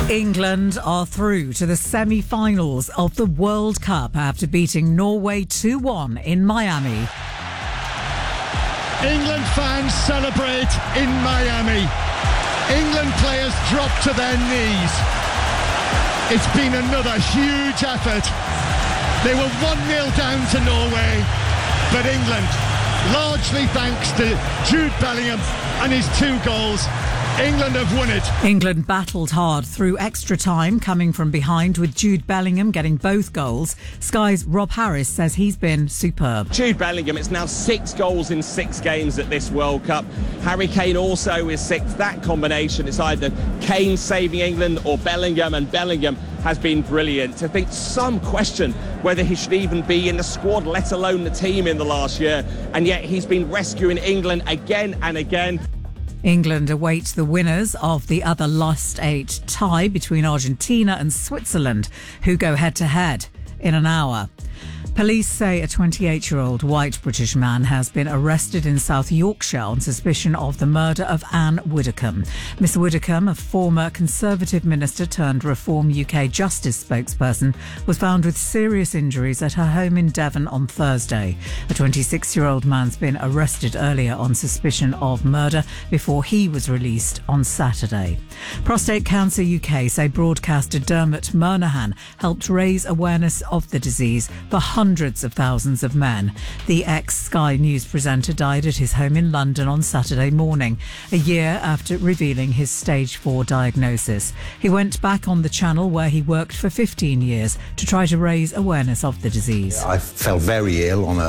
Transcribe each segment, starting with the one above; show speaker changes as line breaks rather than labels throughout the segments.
England are through to the semi-finals of the World Cup after beating Norway 2-1 in Miami.
England fans celebrate in Miami. England players drop to their knees. It's been another huge effort. They were 1-0 down to Norway, but England, largely thanks to Jude Bellingham and his 2 goals, England have won it.
England battled hard through extra time, coming from behind with Jude Bellingham getting both goals. Sky's Rob Harris says he's been superb.
Jude Bellingham, it's now 6 goals in 6 games at this World Cup. Harry Kane also is 6. That combination, it's either Kane saving England or Bellingham, and Bellingham has been brilliant. I think some question whether he should even be in the squad, let alone the team in the last year, and yet he's been rescuing England again and again.
England await the winners of the other last 8 tie between Argentina and Switzerland, who go head-to-head in an hour. Police say a 28-year-old white British man has been arrested in South Yorkshire on suspicion of the murder of Anne Widdecombe. Miss Widdecombe, a former Conservative minister turned Reform UK Justice spokesperson, was found with serious injuries at her home in Devon on Thursday. A 26-year-old man's been arrested earlier on suspicion of murder before he was released on Saturday. Prostate Cancer UK say broadcaster Dermot Murnaghan helped raise awareness of the disease for hundreds of thousands of men. The ex-Sky News presenter died at his home in London on Saturday morning, a year after revealing his stage 4 diagnosis. He went back on the channel where he worked for 15 years to try to raise awareness of the disease.
I felt very ill on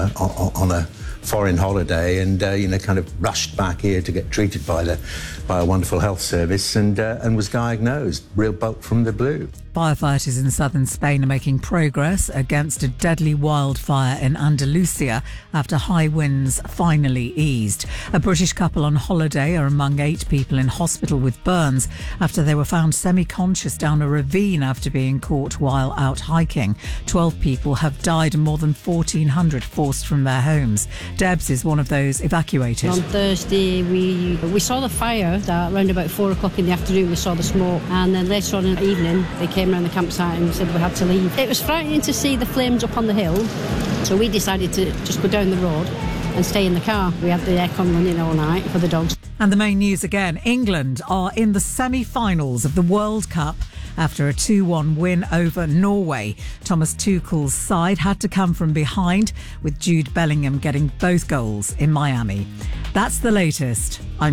a foreign holiday and kind of rushed back here to get treated by a wonderful health service and was diagnosed real bulk from the blue.
Firefighters in southern Spain are making progress against a deadly wildfire in Andalusia after high winds finally eased. A British couple on holiday are among 8 people in hospital with burns after they were found semi-conscious down a ravine after being caught while out hiking. 12 people have died and more than 1,400 forced from their homes. Debs is one of those evacuated.
On Thursday we saw the fire around about 4 o'clock in the afternoon. We saw the smoke, and then later on in the evening they came around the campsite and said we had to leave. It was frightening to see the flames up on the hill, so we decided to just go down the road and stay in the car. We had the aircon running all night for the dogs.
And the main news again, England are in the semi-finals of the World Cup after a 2-1 win over Norway. Thomas Tuchel's side had to come from behind, with Jude Bellingham getting both goals in Miami. That's the latest. I'm